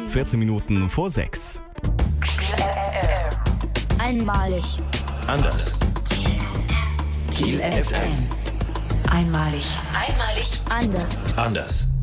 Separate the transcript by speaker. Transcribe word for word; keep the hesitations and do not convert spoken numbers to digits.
Speaker 1: vierzehn Minuten vor sechs.
Speaker 2: Einmalig.
Speaker 3: Anders.
Speaker 4: Kiel F M. Einmalig.
Speaker 2: Einmalig. Anders.
Speaker 3: Anders.